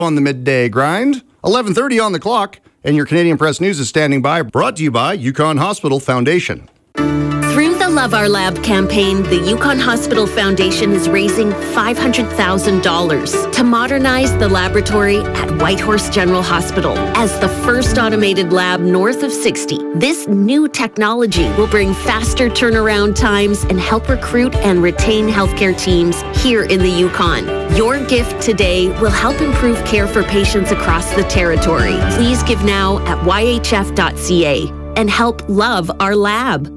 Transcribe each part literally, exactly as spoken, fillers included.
on the midday grind. eleven thirty on the clock, and your Canadian Press News is standing by, brought to you by Yukon Hospital Foundation. Through the Love Our Lab campaign, the Yukon Hospital Foundation is raising five hundred thousand dollars to modernize the laboratory at Whitehorse General Hospital as the first automated lab north of sixty. This new technology will bring faster turnaround times and help recruit and retain healthcare teams here in the Yukon. Your gift today will help improve care for patients across the territory. Please give now at y h f dot c a and help love our lab.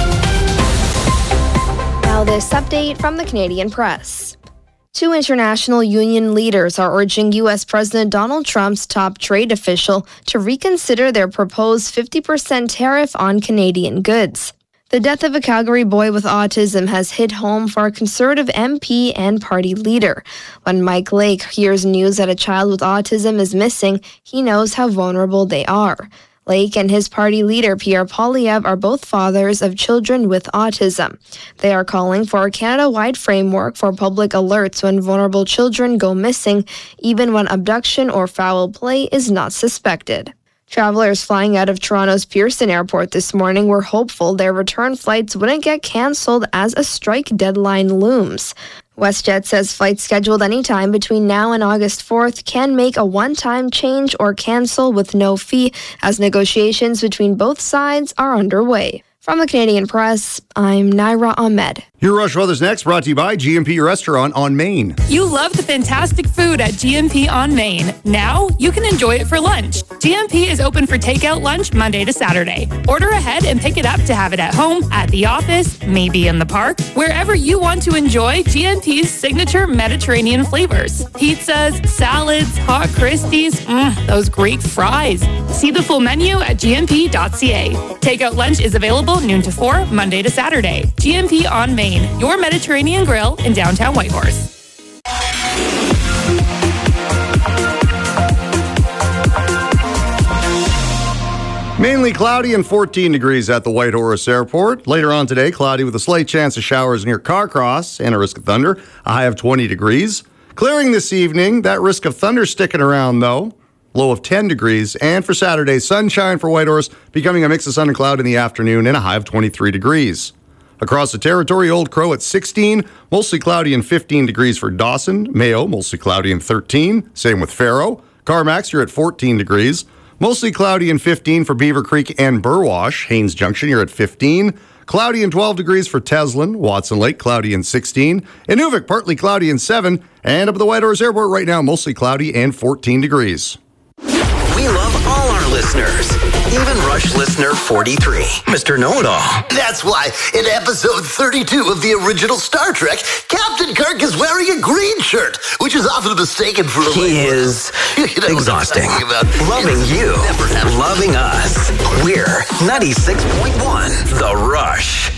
Now this update from the Canadian Press. Two international union leaders are urging U S President Donald Trump's top trade official to reconsider their proposed fifty percent tariff on Canadian goods. The death of a Calgary boy with autism has hit home for a Conservative M P and party leader. When Mike Lake hears news that a child with autism is missing, he knows how vulnerable they are. Lake and his party leader, Pierre Poilievre, are both fathers of children with autism. They are calling for a Canada-wide framework for public alerts when vulnerable children go missing, even when abduction or foul play is not suspected. Travelers flying out of Toronto's Pearson Airport this morning were hopeful their return flights wouldn't get cancelled as a strike deadline looms. WestJet says flights scheduled anytime between now and August fourth can make a one-time change or cancel with no fee as negotiations between both sides are underway. From the Canadian Press, I'm Naira Ahmed. Your Rush Weather's next, brought to you by G M P Restaurant on Main. You love the fantastic food at G M P on Main. Now you can enjoy it for lunch. G M P is open for takeout lunch Monday to Saturday. Order ahead and pick it up to have it at home, at the office, maybe in the park, wherever you want to enjoy G M P's signature Mediterranean flavors. Pizzas, salads, hot Christies, mm, those Greek fries. See the full menu at g m p dot c a. Takeout lunch is available noon to four, Monday to Saturday. G M P on Main, your Mediterranean grill in downtown Whitehorse. Mainly cloudy and fourteen degrees at the Whitehorse Airport. Later on today, cloudy with a slight chance of showers near Carcross and a risk of thunder, a high of twenty degrees. Clearing this evening, that risk of thunder sticking around though. Low of ten degrees. And for Saturday, sunshine for Whitehorse, becoming a mix of sun and cloud in the afternoon and a high of twenty-three degrees. Across the territory, Old Crow at sixteen, mostly cloudy and fifteen degrees for Dawson. Mayo, mostly cloudy and thirteen. Same with Faro. Carmax, you're at fourteen degrees. Mostly cloudy and fifteen for Beaver Creek and Burwash. Haines Junction, you're at fifteen. Cloudy and twelve degrees for Teslin. Watson Lake, cloudy and sixteen. Inuvik, partly cloudy and seven. And up at the Whitehorse Airport right now, mostly cloudy and fourteen degrees. We love all our listeners, even Rush listener forty-three, Mister Know-It-All. That's why in episode thirty-two of the original Star Trek, Captain Kirk is wearing a green shirt, which is often mistaken for a He is you know exhausting. About. Loving you, loving us. We're ninety-six point one, The Rush.